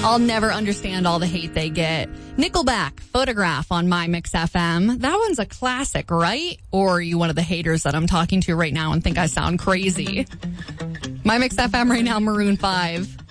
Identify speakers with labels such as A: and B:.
A: I'll never understand all the hate they get. Nickelback, Photograph on My Mix FM. That one's a classic, right? Or are you one of the haters that I'm talking to right now and think I sound crazy? My Mix FM right now, Maroon 5.